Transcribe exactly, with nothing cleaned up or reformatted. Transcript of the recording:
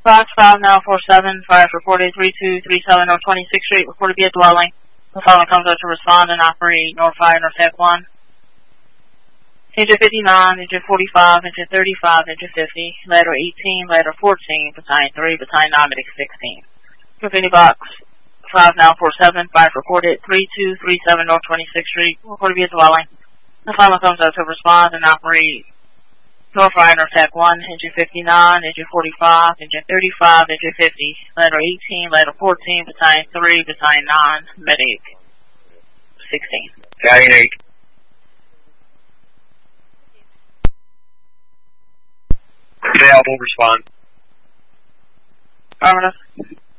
Box five now four seven, fire reported three two three seven North twenty-sixth Street, reported to be a dwelling. The following comes out to respond and operate North Fire, North Tech one. Engine fifty-nine, engine forty-five, engine thirty-five, engine fifty, ladder eighteen, ladder fourteen, battalion three, battalion nine, medic sixteen. Continue box five now four seven, fire reported three two three seven North twenty-sixth Street, reported to be a dwelling. The following comes out to respond and operate North Fire, North Tech one, engine fifty-nine, engine forty-five, engine thirty-five, engine fifty, ladder eighteen, ladder fourteen, battalion three, battalion nine, medic sixteen. Battalion eight. Available, respond. Affirmative.